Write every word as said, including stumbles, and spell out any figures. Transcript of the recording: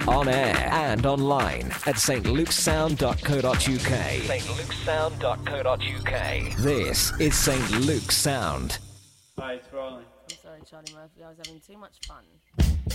on air and online at s t luke's sound dot co dot u k. s t luke's sound dot co dot u k. This is Saint Luke's Sound. Hi, it's rolling. I'm sorry, Charlie Murphy. I was having too much fun.